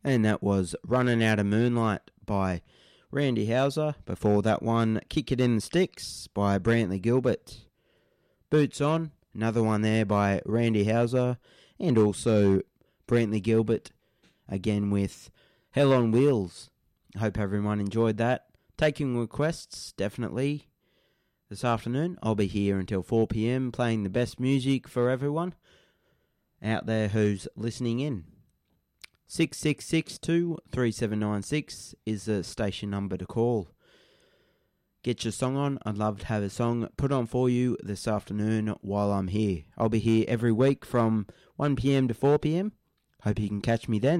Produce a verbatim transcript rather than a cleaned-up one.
and that was Running Out of Moonlight by Randy Houser. Before that one, Kick It in the Sticks by Brantley Gilbert. Boots On, another one there by Randy Houser, and also Brantley Gilbert, again with Hell on Wheels. I hope everyone enjoyed that. Taking requests, definitely. This afternoon, I'll be here until four p.m. playing the best music for everyone out there who's listening in. six six six two, three seven nine six is the station number to call. Get your song on. I'd love to have a song put on for you this afternoon while I'm here. I'll be here every week from one p.m. to four p.m. Hope you can catch me then.